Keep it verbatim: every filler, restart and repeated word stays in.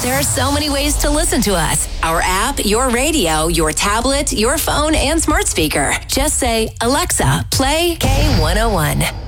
There are so many ways to listen to us. Our app, your radio, your tablet, your phone, and smart speaker. Just say, Alexa, play K one oh one.